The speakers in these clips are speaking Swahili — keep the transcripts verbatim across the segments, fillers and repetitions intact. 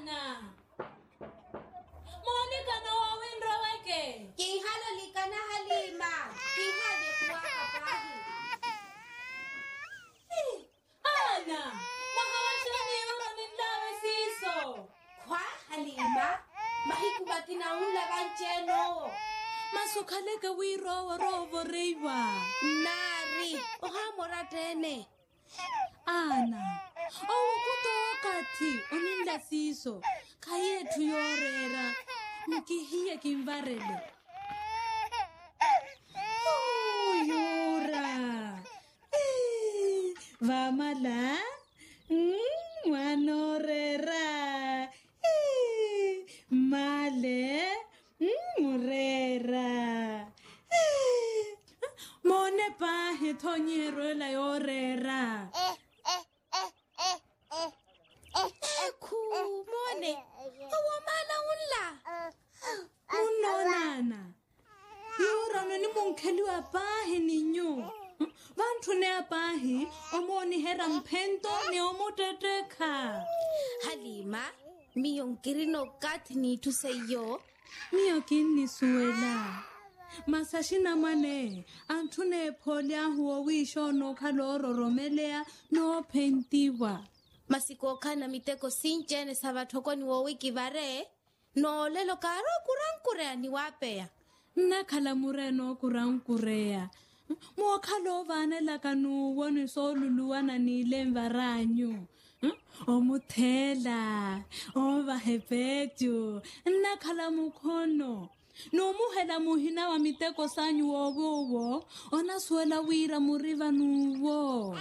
Ana. Monica no windro weke. Kihalo likana Halima. Kihale kuwaka pahi. Ana. Mahawashani yoro nindawe siso. Kwa Halima. Mahikubaki na ula gancheno. Masukaleka wiro warovo reiwa. Nari. Oha moratene. Ana. Owo kuto wakati oninda siso. Kayetu yorera. Mkihiye kimvarele. Oh, yora. Eh, vamala. Mm, wanorera. Eh, male. Mm, murera. Eh, mone pahe tonyero la yorera. Eku mone. Awamala unla. Unonana. Yora no ni monkeli wa pahe ninyo. Vantu ne apahi omoni hera mpento ne omoteteka. Halima, miyonkirino katni tuseyo. Miyo kini suela. Masashina mane antune polia huo wisho no kaloro romelea no pentiwa. Masiko kana miteko sinchene sabatoko ni wiki vare. No lelo karo kurankurea ni wapea. Nakala mureno kurankurea. Mwakalo vane lakanu woni soluluwana ni lemvaranyu. Omuthela, ovahepetu, nakala mukhono. No muhela muhina wa miteko sanyu wowo, ona suela wira muriva nuwo.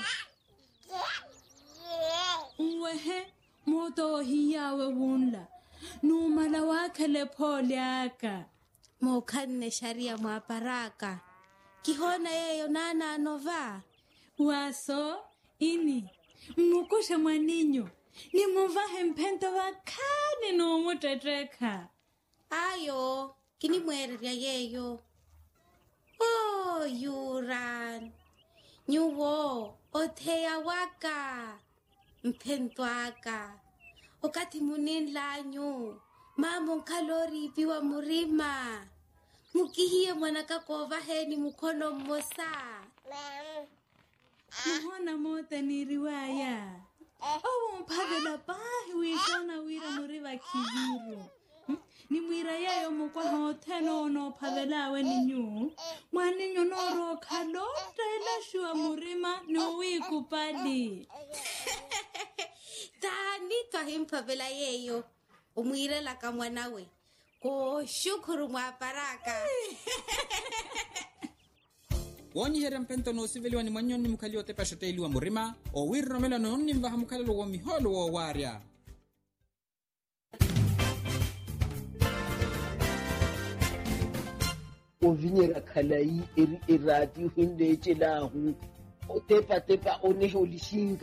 Uwehe, moto hiyawe wunla. Numala wakele poliaka. Mokane sharia mwaparaka. Kihona yeyo nana anova. Waso, ini. Mukushe mwaninyo. Ni muvahe mpento wakane no muteteka. Ayo, kini mwereria yeyo. Oh, yuran. Nyuwo, oteya waka. Mpento waka. Okati munin lanyu. Mamon kalori piwa murima. Mukihiye mwanaka kova heni mukono mosa. Muhona mota ni riwaya. Owo mpagala pahi wishona wira muriva kiviro. Ni mwira yayo mukwa hotelo no pagalawe ninyu. Mwaninyo noro kalota ila shua murima no wikupali. Tani twahimpa vela yeyo. Umwire laka mwanawe. Ko shukuru mwaparaka. Wonyi hera mpento no siviliwa ni manyoni mukali o tepa shoteli wa murima. O wirro mela no nni mbaha mukali wa miholo wa waria. O vinyera khalai eri erati hinde chelahu. O tepa tepa oneho lishinga.